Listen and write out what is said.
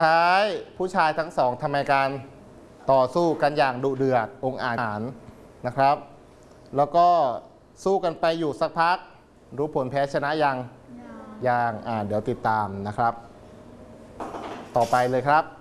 ท้ายผู้ชายทั้งสองทำการต่อสู้กันอย่างดุเดือดองอาจนะครับแล้วก็สู้กันไปอยู่สักพักรู้ผลแพ้ชนะยังเดี๋ยวติดตามนะครับต่อไปเลยครับ